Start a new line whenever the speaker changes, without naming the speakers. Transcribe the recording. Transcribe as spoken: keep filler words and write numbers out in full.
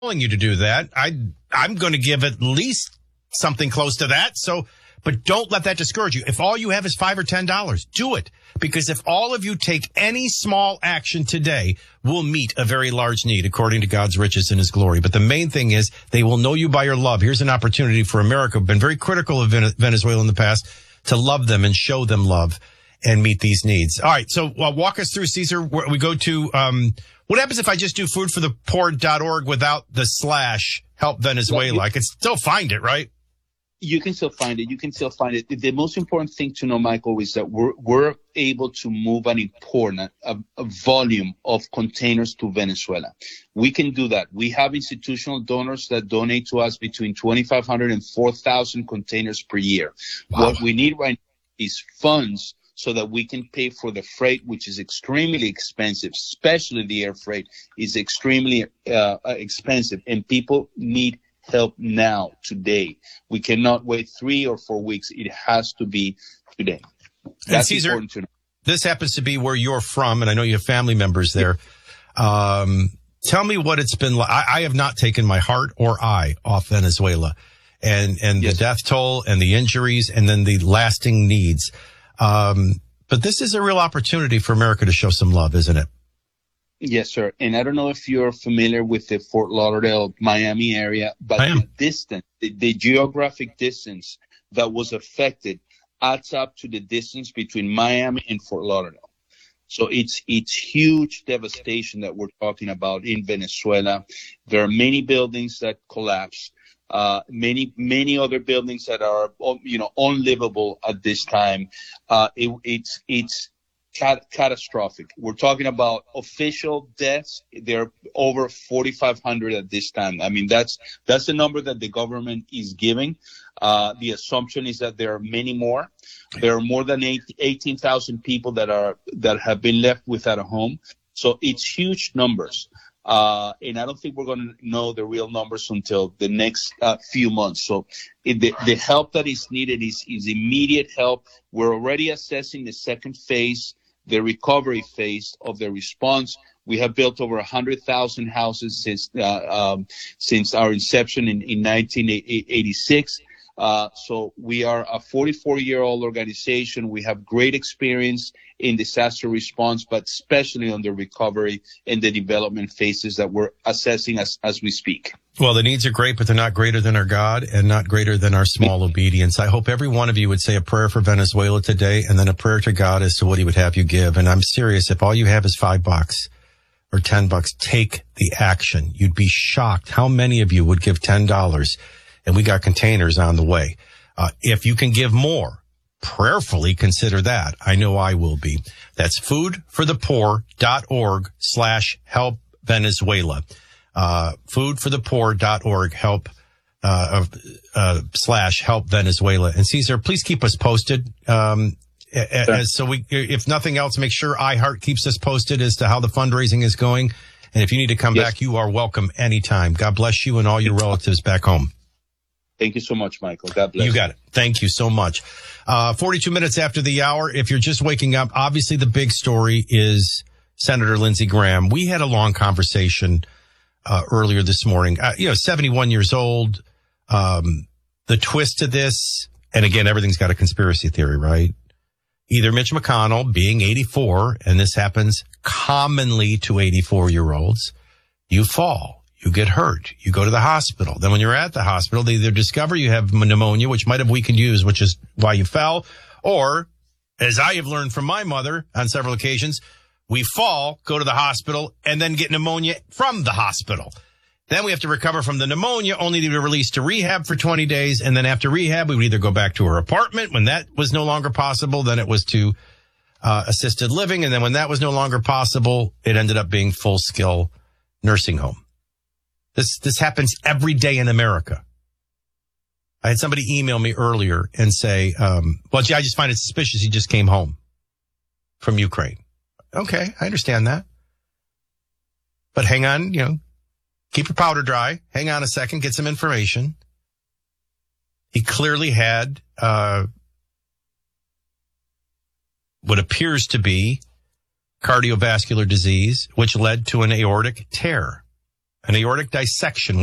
telling you to do that. I, I'm going to give at least something close to that. So, but don't let that discourage you. If all you have is five or ten dollars, do it. Because if all of you take any small action today, we'll meet a very large need according to God's riches and his glory. But the main thing is they will know you by your love. Here's an opportunity for America, been very critical of Venezuela in the past, to love them and show them love and meet these needs. All right. So uh, walk us through, Caesar. We go to, um, what happens if I just do food for the poor dot org without the slash help Venezuela? I can still find it, right?
You can still find it. You can still find it. The most important thing to know, Michael, is that we're we're able to move an important a, a volume of containers to Venezuela. We can do that. We have institutional donors that donate to us between twenty-five hundred and four thousand containers per year. Wow. What we need right now is funds so that we can pay for the freight, which is extremely expensive, especially the air freight is extremely uh, expensive, and people need help now, today. We cannot wait three or four weeks. It has to be today. That's
Caesar,
important to know.
This happens to be where you're from, and I know you have family members there. Um, tell me what it's been like. I, I have not taken my heart or eye off Venezuela, and, and yes. the death toll and the injuries and then the lasting needs. Um, but this is a real opportunity for America to show some love, isn't it?
Yes, sir. And I don't know if you're familiar with the Fort Lauderdale, Miami area, but the distance, the, the geographic distance that was affected adds up to the distance between Miami and Fort Lauderdale. So it's it's huge devastation that we're talking about in Venezuela. There are many buildings that collapsed, uh, many many other buildings that are you know unlivable at this time. Uh, it, it's it's cat- catastrophic. We're talking about official deaths. There are over forty-five hundred at this time. I mean that's that's the number that the government is giving. Uh, the assumption is that there are many more. There are more than eighteen thousand people that are that have been left without a home. So it's huge numbers. Uh, and I don't think we're going to know the real numbers until the next uh, few months. So it, the, the help that is needed is, is immediate help. We're already assessing the second phase, the recovery phase of the response. We have built over one hundred thousand houses since uh, um, since our inception in, in nineteen eighty-six. Uh, so we are a forty-four-year-old organization. We have great experience in disaster response, but especially on the recovery and the development phases that we're assessing as, as we speak.
Well, the needs are great, but they're not greater than our God and not greater than our small obedience. I hope every one of you would say a prayer for Venezuela today and then a prayer to God as to what he would have you give. And I'm serious. If all you have is five bucks or ten bucks, take the action. You'd be shocked how many of you would give ten dollars. And we got containers on the way. Uh, if you can give more, prayerfully consider that. I know I will be. That's foodforthepoor.org slash help Venezuela. Uh, foodforthepoor.org help, uh, uh, slash help Venezuela. And Caesar, please keep us posted. Um, as, so we, if nothing else, make sure iHeart keeps us posted as to how the fundraising is going. And if you need to come yes. back, you are welcome anytime. God bless you and all your relatives back home.
Thank you so much, Michael. God bless.
You got it. Thank you so much. Uh, forty-two minutes after the hour. If you're just waking up, obviously the big story is Senator Lindsey Graham. We had a long conversation, uh, earlier this morning. Uh, you know, seventy-one years old. Um, the twist to this, and again, everything's got a conspiracy theory, right? Either Mitch McConnell being eighty-four, and this happens commonly to eighty-four year olds, you fall. You get hurt. You go to the hospital. Then when you're at the hospital, they either discover you have pneumonia, which might have weakened you, which is why you fell. Or, as I have learned from my mother on several occasions, we fall, go to the hospital, and then get pneumonia from the hospital. Then we have to recover from the pneumonia, only to be released to rehab for twenty days. And then after rehab, we would either go back to her apartment when that was no longer possible. Then it was to uh, assisted living. And then when that was no longer possible, it ended up being full-scale nursing home. This, this happens every day in America. I had somebody email me earlier and say, um, well, gee, I just find it suspicious he just came home from Ukraine. Okay, I understand that. But hang on, you know, keep your powder dry. Hang on a second, get some information. He clearly had, uh, what appears to be cardiovascular disease, which led to an aortic tear. An aortic dissection